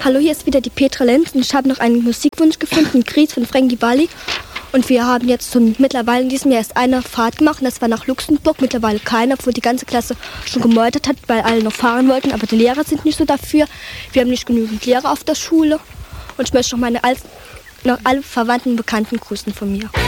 Hallo, hier ist wieder die Petra Lenz und ich habe noch einen Musikwunsch gefunden, Gries von Frankie Valli. Und wir haben jetzt mittlerweile in diesem Jahr erst eine Fahrt gemacht und das war nach Luxemburg. Mittlerweile keiner, obwohl die ganze Klasse schon gemeutert hat, weil alle noch fahren wollten. Aber die Lehrer sind nicht so dafür. Wir haben nicht genügend Lehrer auf der Schule. Und ich möchte noch alle Verwandten und Bekannten grüßen von mir.